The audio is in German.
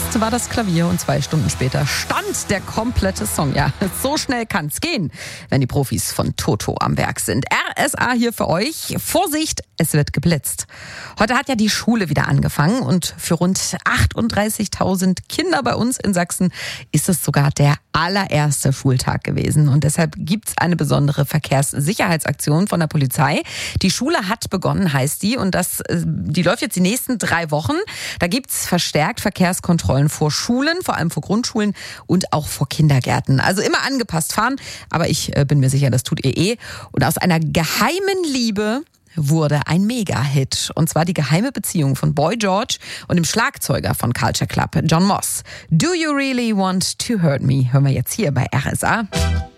Erst war das Klavier und 2 Stunden später stand der komplette Song. Ja, so schnell kann's gehen, wenn die Profis von Toto am Werk sind. RSA hier für euch. Vorsicht, es wird geblitzt. Heute hat ja die Schule wieder angefangen und für rund 38.000 Kinder bei uns in Sachsen ist es sogar der allererste Schultag gewesen. Und deshalb gibt's eine besondere Verkehrssicherheitsaktion von der Polizei. Die Schule hat begonnen, heißt die. Und die läuft jetzt die nächsten 3 Wochen. Da gibt's verstärkt Verkehrskontrollen vor Schulen, vor allem vor Grundschulen und auch vor Kindergärten. Also immer angepasst fahren. Aber ich bin mir sicher, das tut ihr eh. Und aus einer geheimen Liebe wurde ein Mega-Hit. Und zwar die geheime Beziehung von Boy George und dem Schlagzeuger von Culture Club, John Moss. Do You Really Want to Hurt Me? Hören wir jetzt hier bei RSA.